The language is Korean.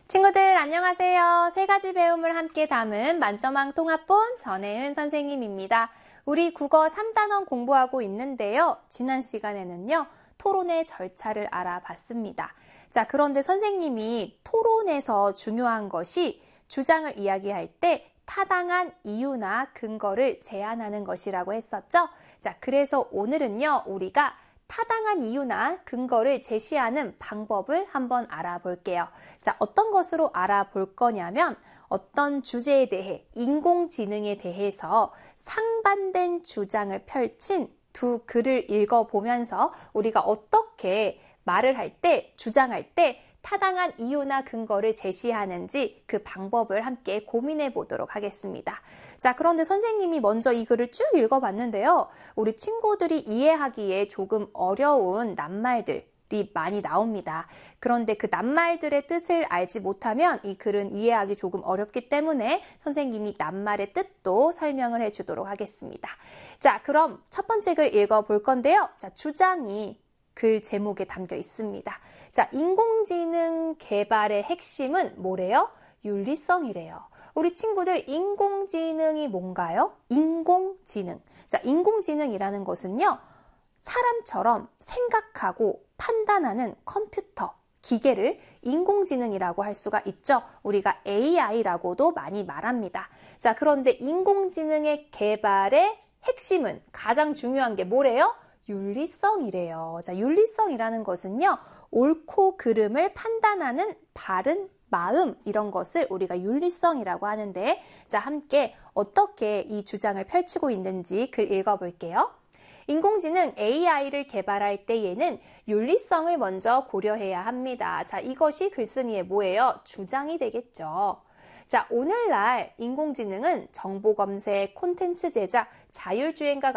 친구들 안녕하세요. 세 가지 배움을 함께 담은 만점왕 통합본 전혜은 선생님입니다. 우리 국어 3단원 공부하고 있는데요. 지난 시간에는요. 토론의 절차를 알아봤습니다. 자, 그런데 선생님이 토론에서 중요한 것이 주장을 이야기할 때 타당한 이유나 근거를 제안하는 것이라고 했었죠. 자, 그래서 오늘은요. 우리가 타당한 이유나 근거를 제시하는 방법을 한번 알아볼게요. 자, 어떤 것으로 알아볼 거냐면 어떤 주제에 대해, 인공지능에 대해서 상반된 주장을 펼친 두 글을 읽어보면서 우리가 어떻게 말을 할 때, 주장할 때 타당한 이유나 근거를 제시하는지 그 방법을 함께 고민해 보도록 하겠습니다. 자, 그런데 선생님이 먼저 이 글을 쭉 읽어봤는데요. 우리 친구들이 이해하기에 조금 어려운 낱말들이 많이 나옵니다. 그런데 그 낱말들의 뜻을 알지 못하면 이 글은 이해하기 조금 어렵기 때문에 선생님이 낱말의 뜻도 설명을 해주도록 하겠습니다. 자, 그럼 첫 번째 글 읽어볼 건데요. 자, 주장이 글 제목에 담겨 있습니다. 자, 인공지능 개발의 핵심은 뭐래요? 윤리성이래요. 우리 친구들 인공지능이 뭔가요? 인공지능. 자, 인공지능이라는 것은요. 사람처럼 생각하고 판단하는 컴퓨터, 기계를 인공지능이라고 할 수가 있죠. 우리가 AI라고도 많이 말합니다. 자, 그런데 인공지능의 개발의 핵심은 가장 중요한 게 뭐래요? 윤리성이래요. 자, 윤리성이라는 것은요, 옳고 그름을 판단하는 바른 마음, 이런 것을 우리가 윤리성이라고 하는데, 자, 함께 어떻게 이 주장을 펼치고 있는지 글 읽어볼게요. 인공지능 AI를 개발할 때에는 윤리성을 먼저 고려해야 합니다. 자, 이것이 글쓴이의 뭐예요? 주장이 되겠죠. 자, 오늘날 인공지능은 정보 검색, 콘텐츠 제작, 자율주행과